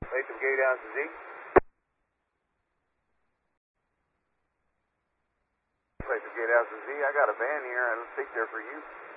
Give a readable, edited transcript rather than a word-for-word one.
Latham Gate out to Z. Latham Gate out to Z. I got a van here. I don't think they're for you.